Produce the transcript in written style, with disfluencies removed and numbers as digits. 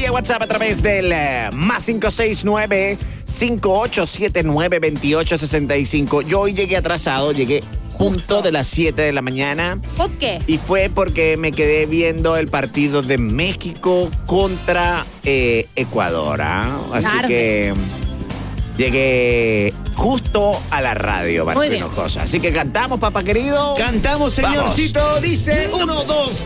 vía WhatsApp a través del más 569-5879-2865. Yo hoy llegué atrasado, llegué justo de las 7 de la mañana. ¿Por qué? Y fue porque me quedé viendo el partido de México contra Ecuador. Así que llegué justo a la radio, Martín Hinojosa. Así que cantamos, papá querido. Cantamos, señorcito. Vamos. Dice 1, 2,